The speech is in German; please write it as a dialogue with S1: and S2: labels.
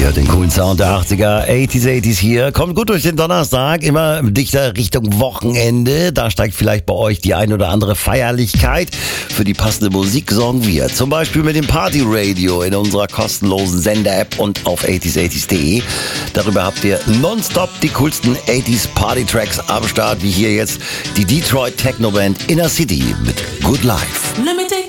S1: Ihr den coolen Sound der 80er, 80s hier. Kommt gut durch den Donnerstag, immer dichter Richtung Wochenende. Da steigt vielleicht bei euch die ein oder andere Feierlichkeit. Für die passende Musik sorgen wir. Zum Beispiel mit dem Party Radio in unserer kostenlosen Sender-App und auf 80s80s.de. Darüber habt ihr nonstop die coolsten 80s Party-Tracks am Start, wie hier jetzt die Detroit Techno-Band Inner City mit Good Life.
S2: Let me take